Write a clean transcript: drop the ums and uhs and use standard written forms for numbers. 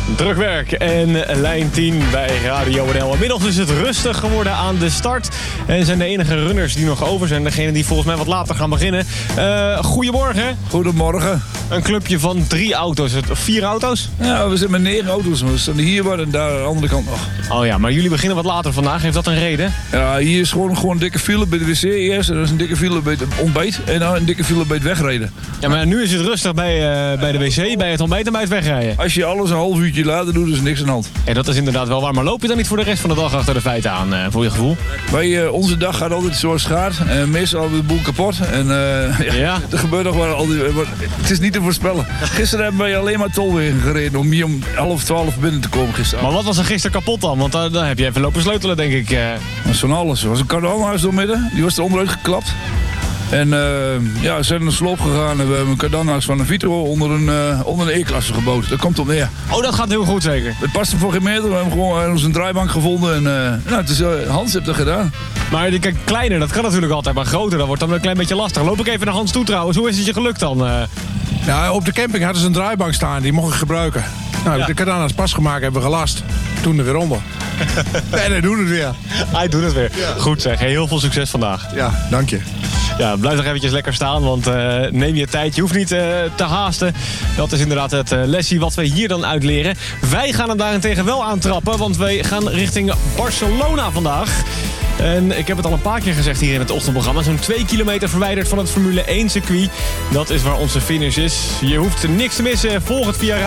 Druk werk en lijn 10 bij Radio NL. Inmiddels is het rustig geworden aan de start. En zijn de enige runners die nog over zijn. Degene die volgens mij wat later gaan beginnen. Goedemorgen. Goedemorgen. Een clubje van 3 auto's. 4 auto's? Ja, we zijn met 9 auto's. We staan hier wat en daar aan de andere kant nog. Oh ja, maar jullie beginnen wat later vandaag. Heeft dat een reden? Ja, hier is gewoon een dikke file bij de wc eerst. En dan is een dikke file bij het ontbijt. En dan een dikke file bij het wegrijden. Ja, maar nu is het rustig bij de wc, bij het ontbijt en bij het wegrijden. Als je alles een half uurtje later doet, is er niks aan de hand. En dat is inderdaad wel waar. Maar loop je dan niet voor de rest van de dag achter de feiten aan, voor je gevoel? Onze dag gaat altijd zoals het gaat. Meestal hebben we de boel kapot. En Ja. er gebeurt nog wel het is niet te voorspellen. Gisteren hebben wij alleen maar tolwegen gereden om hier om 11:30 binnen te komen gisteren. Maar wat was er gisteren kapot dan? Want daar heb je even lopen sleutelen, denk ik. Dat is van alles. Er was een kardanhuis doormidden. Die was er onderuit geklapt. En we zijn naar de sloop gegaan en we hebben een kardanhuis van een Vitro onder een E-klasse gebouwd. Dat komt op neer. Oh, dat gaat heel goed zeker. Het paste voor geen meter. We hebben gewoon onze draaibank gevonden. En het is, Hans heeft dat gedaan. Maar kijk, kleiner, dat kan natuurlijk altijd. Maar groter, dat wordt dan een klein beetje lastig. Loop ik even naar Hans toe trouwens. Hoe is het je gelukt dan? Ja, op de camping hadden ze een draaibank staan. Die mocht ik gebruiken. Nou, Ja. de kardan is pas gemaakt, hebben we gelast. Toen er weer onder. En hij doet het weer. Hij doet het weer. Ja. Goed zeg, heel veel succes vandaag. Ja, dank je. Ja, blijf nog eventjes lekker staan, want neem je tijd. Je hoeft niet te haasten. Dat is inderdaad het lesje wat we hier dan uitleren. Wij gaan hem daarentegen wel aantrappen, want wij gaan richting Barcelona vandaag. En ik heb het al een paar keer gezegd hier in het ochtendprogramma. Zo'n 2 kilometer verwijderd van het Formule 1 circuit. Dat is waar onze finish is. Je hoeft niks te missen. Volg het via